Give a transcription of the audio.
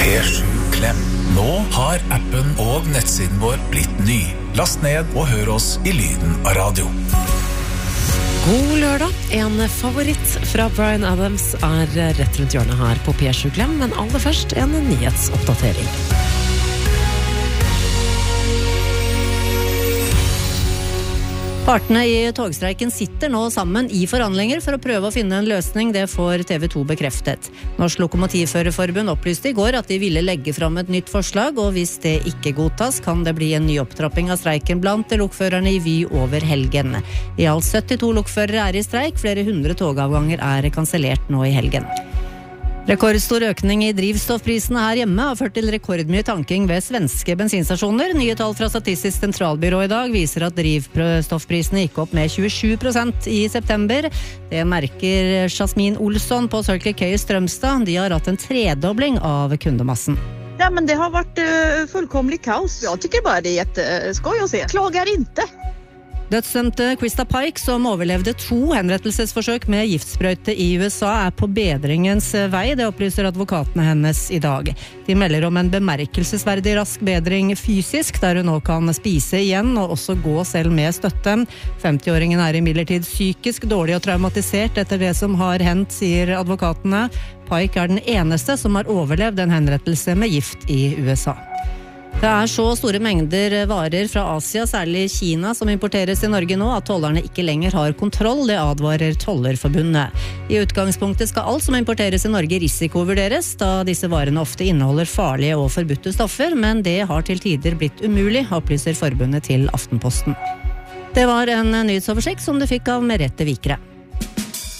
P7 Klem. Nå har appen og nettsiden vår blitt ny. Last ned og hør oss i lyden av radio. God lørdag. En favoritt fra Bryan Adams rett rundt hjørnet her på P7 Klem, men aller først en nyhetsoppdatering. Partene i togstreiken sitter nå sammen i forhandlinger for å prøve å finne en løsning, det får TV 2 bekreftet. Norsk Lokomotivførerforbund opplyste i går at de ville legge fram et nytt forslag, og hvis det ikke godtas, kan det bli en ny opptrapping av streiken blant lokførerne i Vy over helgen. I alt 72 lokførere i streik, flere hundre togavganger kansellert nå i helgen. Rekordstor økning i drivstoffprisene her hjemme har ført til rekordmye tanking ved svenske bensinstasjoner. Nye tall fra Statistisk sentralbyrå i dag viser at drivstoffprisene gikk opp med 27% i september. Det merker Jasmin Olsson på Circle K i Strømstad. De har hatt en tredobling av kundemassen. Ja, men det har varit fullkomlig kaos. Jag tycker bara det är jätteskoj att se. Klagar inte. Dødsdømte Krista Pike, som overlevde 2 henrettelsesforsøk med giftsprøyte i USA, på bedringens vei. Det opplyser advokatene hennes i dag. De melder om en bemerkelsesverdig rask bedring fysisk, der hun nå kan spise igjen og også gå selv med støtte. 50-åringen imidlertid psykisk dårlig og traumatisert etter det som har hendt, sier advokatene. Pike den eneste som har overlevd en henrettelse med gift i USA. Det så store mengder varer fra Asia, særlig Kina, som importeres til Norge nå, at tollerne ikke lenger har kontroll, det advarer Tollerforbundet. I utgangspunktet skal alt som importeres til Norge risikovurderes, da disse varene ofte inneholder farlige og forbudte stoffer, men det har til tider blitt umulig, opplyser forbundet til Aftenposten. Det var en nyhetsoversikt som du fikk av Merete Vikre.